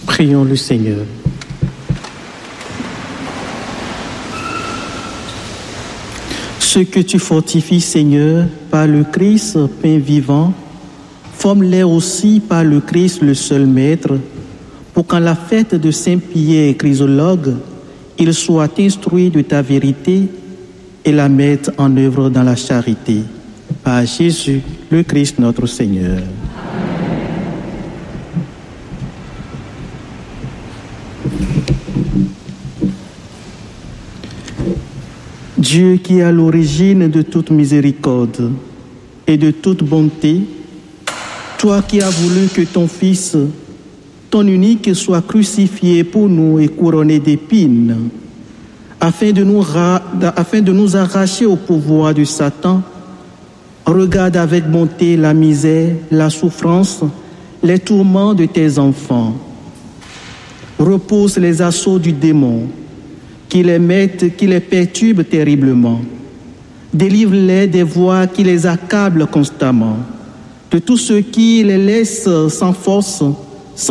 Prions le Seigneur. Ceux que tu fortifies, Seigneur, par le Christ, pain vivant, forme-les aussi par le Christ, le seul Maître, pour qu'en la fête de Saint-Pierre Chrysologue, ils soient instruits de ta vérité et la mettent en œuvre dans la charité. Par Jésus, le Christ notre Seigneur. Dieu qui est à l'origine de toute miséricorde et de toute bonté, toi qui as voulu que ton Fils, ton unique, soit crucifié pour nous et couronné d'épines, afin de nous arracher au pouvoir de Satan, regarde avec bonté la misère, la souffrance, les tourments de tes enfants. Repousse les assauts du démon, qui les perturbe terriblement. Délivre-les des voix qui les accablent constamment, de tous ceux qui les laissent sans force,